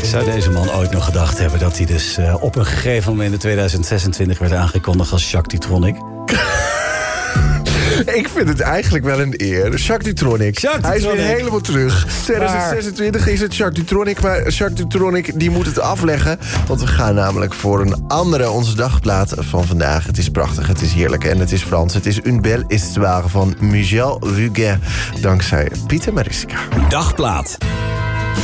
Zou deze man ooit nog gedacht hebben dat hij dus op een gegeven moment in 2026 werd aangekondigd als Jacques Dutronic? Ik vind het eigenlijk wel een eer. Jacques Dutronic. Hij is weer helemaal terug. 2026 is het Jacques Dutronic. Maar Jacques Dutronic die moet het afleggen. Want we gaan namelijk voor een andere onze dagplaat van vandaag. Het is prachtig, het is heerlijk en het is Frans. Het is Une belle histoire van Michel Fugain. Dankzij Pieter Mariska. Dagplaat.